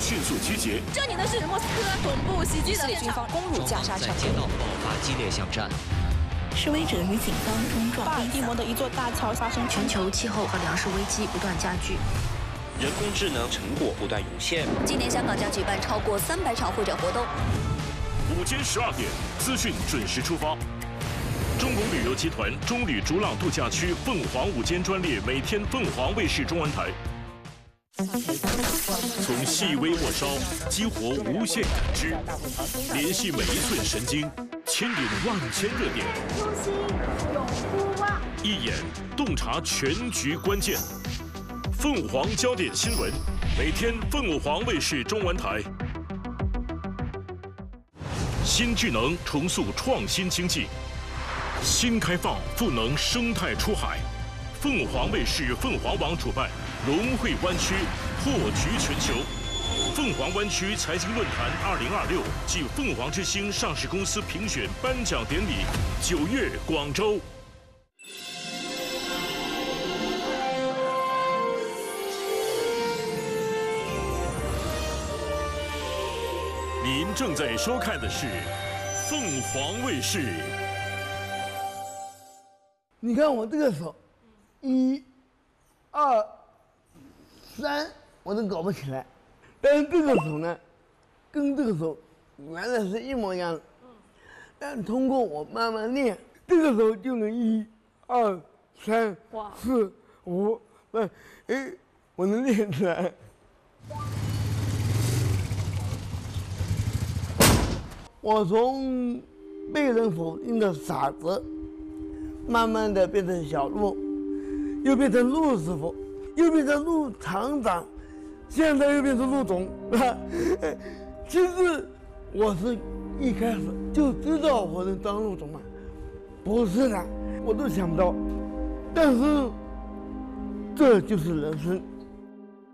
迅速集结。 这里呢是莫斯科总部袭击的现场， 攻入加沙城， 在街道爆发激烈巷战。 示威者与警方冲撞。 巴尔的摩的一座大桥发生全球气候和粮食危机不断加剧。 人工智能成果不断涌现。 今年香港将举办超过300场会展活动。 午间12点，资讯准时出发。中国旅游集团中旅逐朗度假区凤凰午间专列，每天凤凰卫视中文台。从细微末梢激活无限感知，联系每一寸神经，牵引万千热点。 初心永不忘。 一眼洞察全局关键。凤凰焦点新闻，每天凤凰卫视中文台。新智能重塑创新经济，新开放赋能生态出海。凤凰卫视凤凰网主办融汇湾区破局全球凤凰湾区财经论坛2026暨凤凰之星上市公司评选颁奖典礼9月广州。您正在收看的是凤凰卫视。 你看我这个手，1、2、3，我都搞不起来。但是这个手呢，跟这个手原来是一模一样的。但通过我慢慢练，这个手就能1、2、3、4、5，我能练出来。我从被人否定的傻子，慢慢的变成小陆，又变成陆师傅，又变成陆厂长，现在又变成陆总。其实我是一开始就知道我能当陆总嘛，不是的，我都想不到。但是这就是人生，